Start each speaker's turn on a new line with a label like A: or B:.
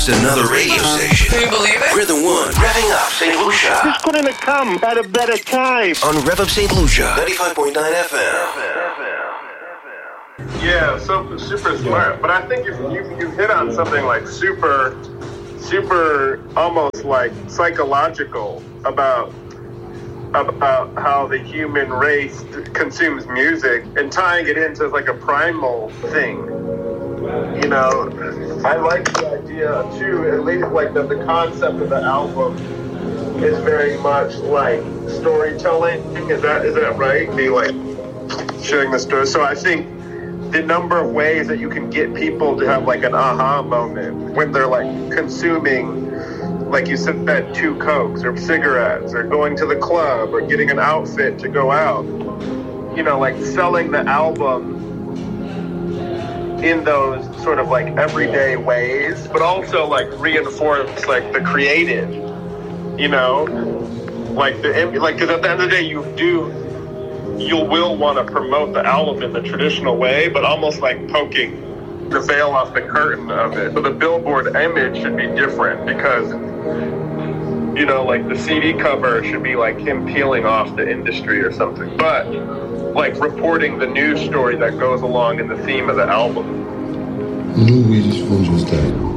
A: another radio station.
B: Can you believe it?
A: We're the one revving up St. Lucia.
C: This couldn't have come at a better time.
A: On Rev Up St. Lucia, 95.9 FM.
D: Yeah, so super smart. But I think if you hit on something like super almost like psychological about how the human race consumes music and tying it into like a primal thing. You know, I like the idea too, at least like that the concept of the album is very much like storytelling. Is that right? Be like sharing the story. So I think the number of ways that you can get people to have like an aha moment when they're like consuming, like you said, 2 Cokes or cigarettes or going to the club or getting an outfit to go out, you know, like selling the album in those sort of like everyday ways, but also like reinforce like the creative, you know, like because at the end of the day you will want to promote the album in the traditional way, but almost like poking the veil off the curtain of it. So the billboard image should be different because, you know, like the CD cover should be like him peeling off the industry or something, but like reporting the news story that goes along in the theme of the album.
E: Louis' phone was dead.